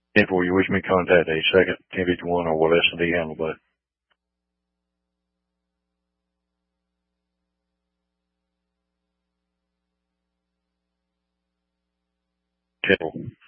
10-4, you wish me contact a second 1051 or will S&D handle that? 10-4.